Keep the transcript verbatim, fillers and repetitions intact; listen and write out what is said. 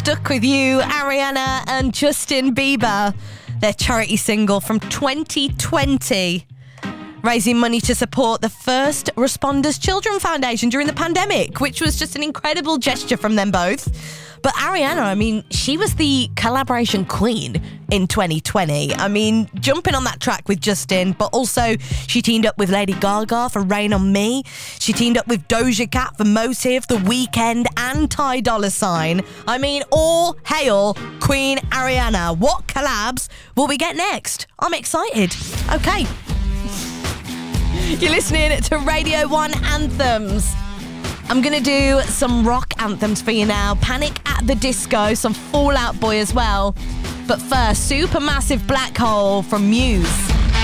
Stuck With You, Ariana and Justin Bieber, their charity single from twenty twenty, raising money to support the First Responders Children Foundation during the pandemic, which was just an incredible gesture from them both. But Ariana, I mean, she was the collaboration queen in twenty twenty. I mean, jumping on that track with Justin, but also she teamed up with Lady Gaga for Rain On Me. She teamed up with Doja Cat for Motive, The Weeknd, and Ty Dolla $ign. I mean, all hail Queen Ariana. What collabs will we get next? I'm excited. Okay. You're listening to Radio one Anthems. I'm going to do some rock anthems for you now. Panic at the Disco, some Fall Out Boy as well. But first, Supermassive Black Hole from Muse.